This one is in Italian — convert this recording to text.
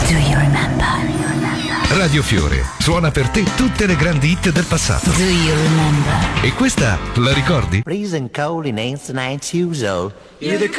Do you remember? Radio Fiore suona per te tutte le grandi hit del passato. Do you remember? E questa la ricordi? Freezing cold in 1990.